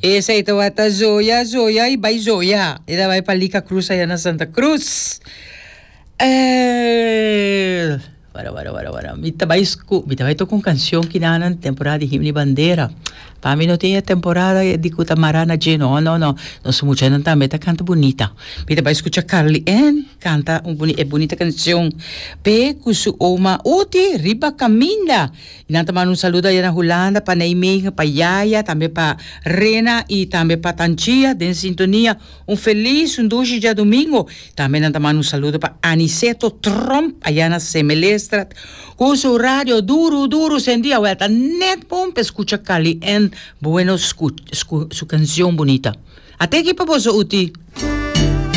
Essa aí tá Zoya e vai Zoya. Ela vai para Lica Cruz aí na Santa Cruz. Bora. Mita vai tocar uma canção que na temporada de Himne Bandeira. Para mim não tem a temporada de Cutamarana de não. Nós somos já também tá canta bonita. Mita vai escutar Carly Ann canta bonita canção. Pe kusu oma uti riba caminda. E nós também um saludo aí na Holanda para Neymar, para Yaya, também para Rena e também para Tantia, de sintonia. Feliz 12 de domingo. Também nós também um saludo para Aniceto Trump, aí na Semelestra. Com o rádio duro, sentia, tá net bom para escutar Carly Ann, bueno, su canção bonita. Até aqui para você, Uti.